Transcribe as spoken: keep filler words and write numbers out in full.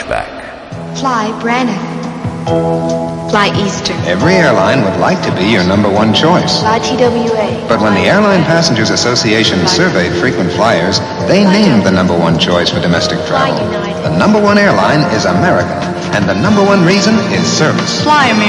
back. Fly Braniff. Fly Eastern. Every airline would like to be your number one choice. Fly T W A. But when the Airline Passengers Association surveyed frequent flyers, they named the number one choice for domestic travel. The number one airline is American, and the number one reason is service. Fly American.